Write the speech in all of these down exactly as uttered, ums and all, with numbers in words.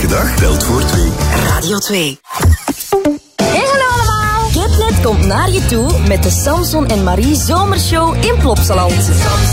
Elke dag telt voor twee. Radio twee. Hey, hallo allemaal! Kipnet komt naar je toe met de Samson en Marie Zomershow in Plopsaland.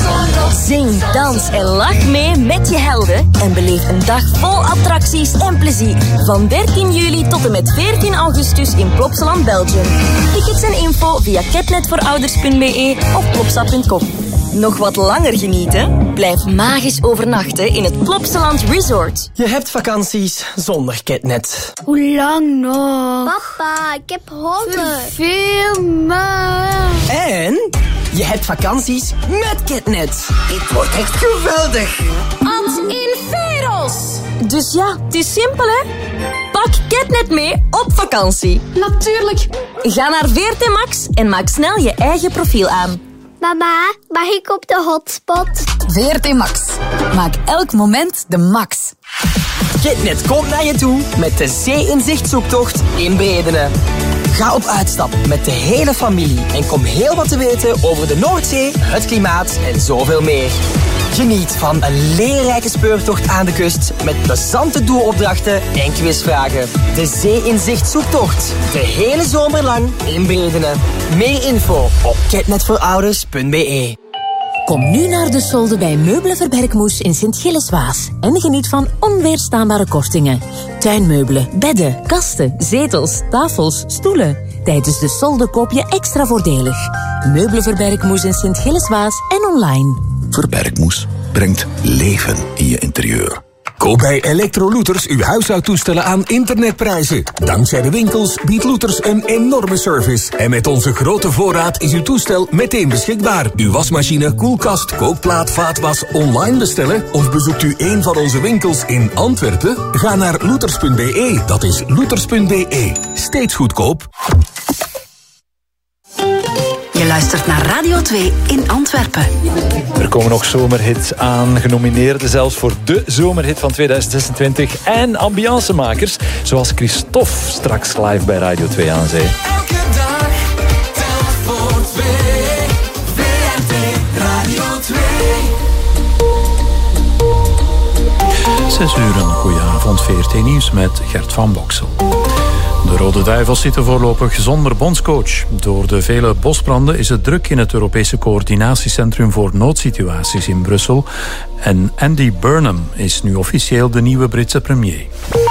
Zing, dans en lach mee met je helden en beleef een dag vol attracties en plezier. Van dertien juli tot en met veertien augustus in Plopsaland, Belgium. Tickets en info via kipnetvoorouders punt b e of plopsa punt com. Nog wat langer genieten? Blijf magisch overnachten in het Plopsaland Resort. Je hebt vakanties zonder Kidnet. Hoe lang nog? Papa, ik heb honger. Veel maar. En je hebt vakanties met Kidnet. Dit wordt echt geweldig. Ans in Veros. Dus ja, het is simpel hè. Pak Kidnet mee op vakantie. Natuurlijk. Ga naar V R T Max en maak snel je eigen profiel aan. Mama, mag ik op de hotspot? V R T Max. Maak elk moment de max. Kidnet komt naar je toe met de zee-inzicht-zoektocht in Bredene. Ga op uitstap met de hele familie en kom heel wat te weten over de Noordzee, het klimaat en zoveel meer. Geniet van een leerrijke speurtocht aan de kust met plezante doelopdrachten en quizvragen. De Zee-inzicht-zoektocht. De hele zomer lang in Bredene. Meer info op kidnetvoorouders punt b e. Kom nu naar de solde bij Meubelen Bergmoes in Sint-Gilles-Waas en geniet van onweerstaanbare kortingen. Tuinmeubelen, bedden, kasten, zetels, tafels, stoelen. Tijdens de solde koop je extra voordelig. Meubelen Bergmoes in Sint-Gilles-Waas en online. Verbergmoes brengt leven in je interieur. Koop bij Electro-Looters uw huishoudtoestellen aan internetprijzen. Dankzij de winkels biedt Looters een enorme service. En met onze grote voorraad is uw toestel meteen beschikbaar. Uw wasmachine, koelkast, kookplaat, vaatwas online bestellen? Of bezoekt u een van onze winkels in Antwerpen? Ga naar looters punt b e. Dat is looters punt b e. Steeds goedkoop. Je luistert naar Radio twee in Antwerpen. Er komen nog zomerhits aan, genomineerden zelfs voor de zomerhit van tweeduizend zesentwintig. En ambiancemakers, zoals Christophe straks live bij Radio twee aan zee. Elke dag telt voor twee. V R T Radio twee. Zes uur, een goeie avond, V R T Nieuws met Gert van Boksel. De Rode Duivels zitten voorlopig zonder bondscoach. Door de vele bosbranden is het druk in het Europese coördinatiecentrum voor noodsituaties in Brussel. En Andy Burnham is nu officieel de nieuwe Britse premier.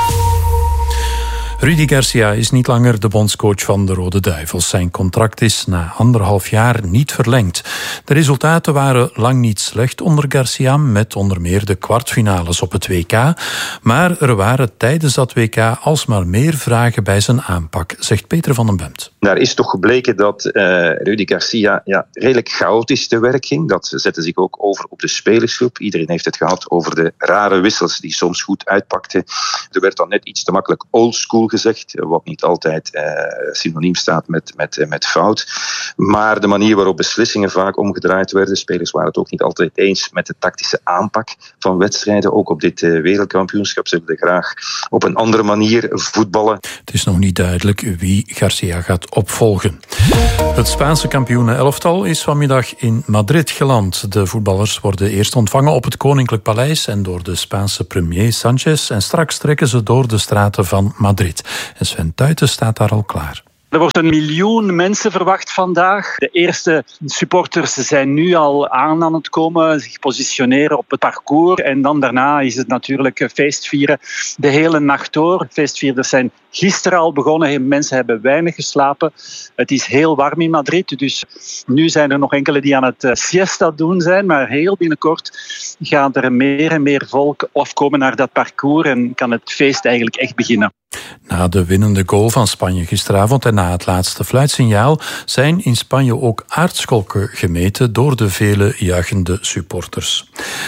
Rudi Garcia is niet langer de bondscoach van de Rode Duivels. Zijn contract is na anderhalf jaar niet verlengd. De resultaten waren lang niet slecht onder Garcia, met onder meer de kwartfinales op het W K. Maar er waren tijdens dat W K alsmaar meer vragen bij zijn aanpak, zegt Peter van den Bemt. Daar is toch gebleken dat uh, Rudi Garcia ja, redelijk chaotisch te werk ging. Dat zette zich ook over op de spelersgroep. Iedereen heeft het gehad over de rare wissels die soms goed uitpakten. Er werd dan net iets te makkelijk oldschool gezegd, wat niet altijd uh, synoniem staat met, met, uh, met fout. Maar de manier waarop beslissingen vaak omgedraaid werden, spelers waren het ook niet altijd eens met de tactische aanpak van wedstrijden. Ook op dit uh, wereldkampioenschap. Ze wilden graag op een andere manier voetballen. Het is nog niet duidelijk wie Garcia gaat opvolgen. Het Spaanse kampioenen-elftal is vanmiddag in Madrid geland. De voetballers worden eerst ontvangen op het Koninklijk Paleis en door de Spaanse premier Sanchez. En straks trekken ze door de straten van Madrid. En Sven Tuiten staat daar al klaar. Er wordt een miljoen mensen verwacht vandaag. De eerste supporters zijn nu al aan aan het komen, zich positioneren op het parcours. En dan daarna is het natuurlijk feestvieren de hele nacht door. Feestvierders zijn gisteren al begonnen. Mensen hebben weinig geslapen. Het is heel warm in Madrid. Dus nu zijn er nog enkele die aan het siesta doen zijn. Maar heel binnenkort gaat er meer en meer volk afkomen naar dat parcours. En kan het feest eigenlijk echt beginnen. Na de winnende goal van Spanje gisteravond en na het laatste fluitsignaal zijn in Spanje ook aardscholken gemeten door de vele juichende supporters.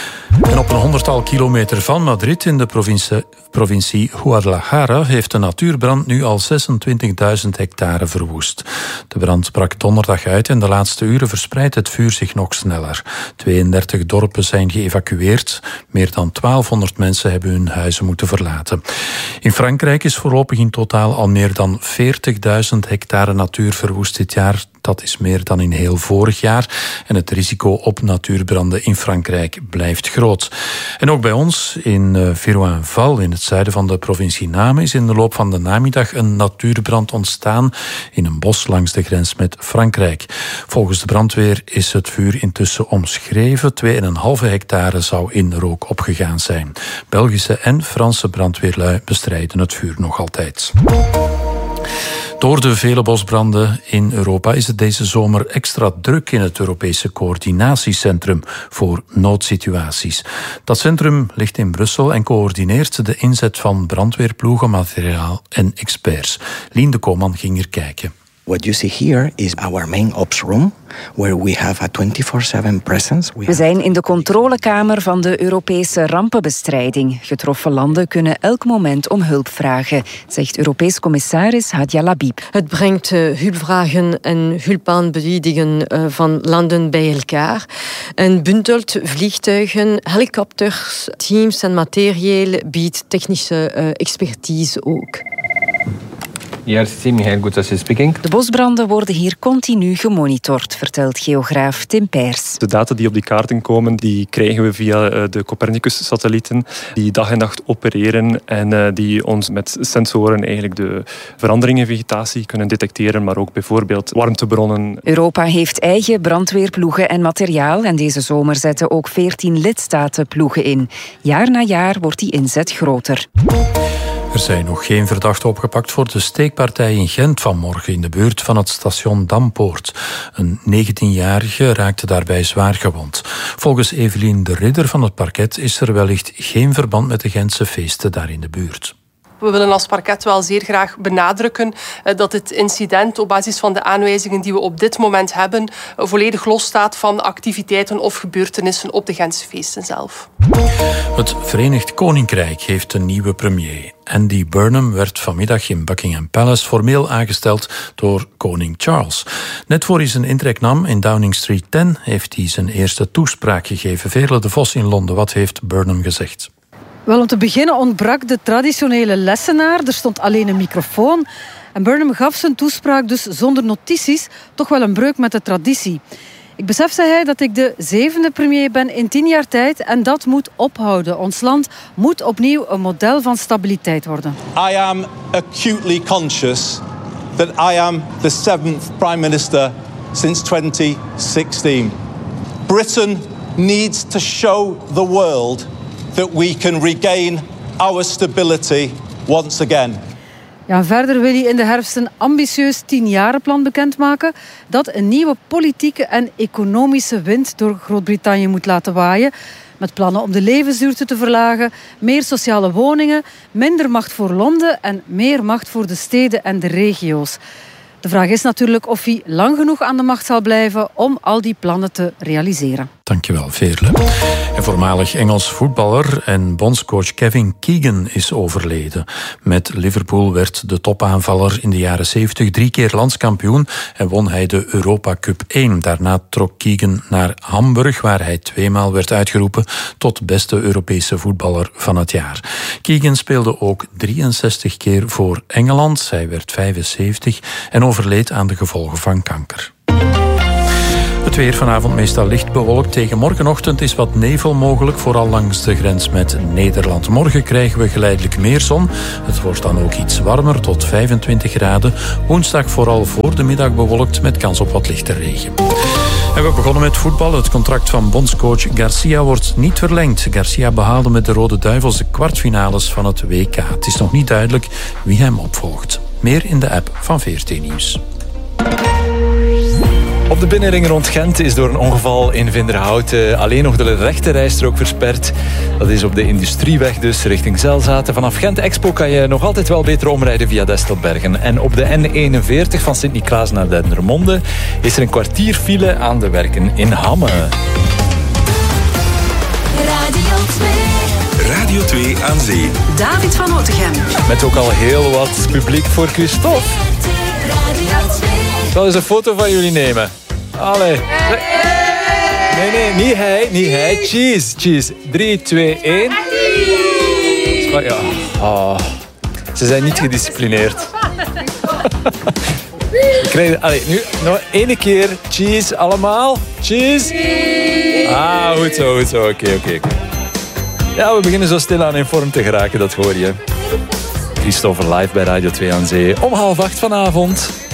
En op een honderdtal kilometer van Madrid in de provincie, provincie Guadalajara heeft de natuurbrand nu al zesentwintigduizend hectare verwoest. De brand brak donderdag uit en de laatste uren verspreidt het vuur zich nog sneller. tweeëndertig dorpen zijn geëvacueerd. Meer dan twaalfhonderd mensen hebben hun huizen moeten verlaten. In Frankrijk is voorlopig in totaal al meer dan veertigduizend hectare natuur verwoest dit jaar. Dat is meer dan in heel vorig jaar. En het risico op natuurbranden in Frankrijk blijft groot. En ook bij ons in uh, Viroinval, in het zuiden van de provincie Namen, is in de loop van de namiddag een natuurbrand ontstaan in een bos langs de grens met Frankrijk. Volgens de brandweer is het vuur intussen omschreven. twee komma vijf hectare zou in rook opgegaan zijn. Belgische en Franse brandweerlui bestrijden het vuur nog altijd. Door de vele bosbranden in Europa is het deze zomer extra druk in het Europese coördinatiecentrum voor noodsituaties. Dat centrum ligt in Brussel en coördineert de inzet van brandweerploegen, materiaal en experts. Lien de Koopman ging er kijken. What you see here is our main ops room, where we have a twenty-four seven presence. We zijn in de controlekamer van de Europese rampenbestrijding. Getroffen landen kunnen elk moment om hulp vragen, zegt Europees commissaris Hadja Labib. Het brengt uh, hulpvragen en hulpaanbiedingen uh, van landen bij elkaar en bundelt vliegtuigen, helikopters, teams en materieel, biedt technische uh, expertise ook. Ja, Michael Gutsa speaking. De bosbranden worden hier continu gemonitord, vertelt geograaf Tim Peers. De data die op die kaarten komen, die krijgen we via de Copernicus-satellieten, die dag en nacht opereren en die ons met sensoren eigenlijk de veranderingen in vegetatie kunnen detecteren, maar ook bijvoorbeeld warmtebronnen. Europa heeft eigen brandweerploegen en materiaal en deze zomer zetten ook veertien lidstaten ploegen in. Jaar na jaar wordt die inzet groter. Er zijn nog geen verdachten opgepakt voor de steekpartij in Gent vanmorgen in de buurt van het station Dampoort. Een negentienjarige raakte daarbij zwaar gewond. Volgens Evelien de Ridder van het parket is er wellicht geen verband met de Gentse feesten daar in de buurt. We willen als parket wel zeer graag benadrukken dat het incident op basis van de aanwijzingen die we op dit moment hebben volledig losstaat van activiteiten of gebeurtenissen op de Gentse feesten zelf. Het Verenigd Koninkrijk heeft een nieuwe premier. Andy Burnham werd vanmiddag in Buckingham Palace formeel aangesteld door koning Charles. Net voor hij zijn intrek nam in Downing Street tien heeft hij zijn eerste toespraak gegeven. Veerle de Vos in Londen, wat heeft Burnham gezegd? Wel, om te beginnen ontbrak de traditionele lessenaar. Er stond alleen een microfoon. En Burnham gaf zijn toespraak dus zonder notities, toch wel een breuk met de traditie. Ik besef, zei hij, dat ik de zevende premier ben in tien jaar tijd en dat moet ophouden. Ons land moet opnieuw een model van stabiliteit worden. I am acutely conscious that I am the seventh prime minister since twenty sixteen. Britain needs to show the world that we can regain our stability once again. Ja, verder wil hij in de herfst een ambitieus tienjarenplan bekendmaken dat een nieuwe politieke en economische wind door Groot-Brittannië moet laten waaien. Met plannen om de levensduurte te verlagen, meer sociale woningen, minder macht voor Londen en meer macht voor de steden en de regio's. De vraag is natuurlijk of hij lang genoeg aan de macht zal blijven om al die plannen te realiseren. Dankjewel, Veerle. En voormalig Engels voetballer en bondscoach Kevin Keegan is overleden. Met Liverpool werd de topaanvaller in de jaren zeventig drie keer landskampioen en won hij de Europa Cup één. Daarna trok Keegan naar Hamburg, waar hij tweemaal werd uitgeroepen tot beste Europese voetballer van het jaar. Keegan speelde ook drieënzestig keer voor Engeland. Hij werd vijfenzeventig en overleed aan de gevolgen van kanker. Het weer vanavond meestal licht bewolkt. Tegen morgenochtend is wat nevel mogelijk, vooral langs de grens met Nederland. Morgen krijgen we geleidelijk meer zon. Het wordt dan ook iets warmer, tot vijfentwintig graden. Woensdag vooral voor de middag bewolkt met kans op wat lichte regen. En we begonnen met voetbal. Het contract van bondscoach Garcia wordt niet verlengd. Garcia behaalde met de Rode Duivels de kwartfinales van het W K. Het is nog niet duidelijk wie hem opvolgt. Meer in de app van V R T Nieuws. Op de binnenring rond Gent is door een ongeval in Vinderhouten alleen nog de rechte rijstrook versperd. Dat is op de Industrieweg dus richting Zelzaten. Vanaf Gent Expo kan je nog altijd wel beter omrijden via Destelbergen. En op de N eenenveertig van Sint-Niklaas naar Dendermonde is er een kwartier file aan de werken in Hamme. Radio twee. Radio twee aan zee. David van Otegem. Met ook al heel wat publiek voor Christophe. Ik zal eens een foto van jullie nemen. Allee. Nee, nee, niet hij, niet hij. Cheese, cheese. drie, twee, één. Ja. Oh. Ze zijn niet gedisciplineerd. Krijg, allee, nu nog één keer. Cheese, allemaal. Cheese. Cheese. Ah, goed zo, goed zo. Oké, okay, oké. Okay. Ja, we beginnen zo stilaan in vorm te geraken, dat hoor je. Christopher live bij Radio twee aan Zee. Om half acht vanavond.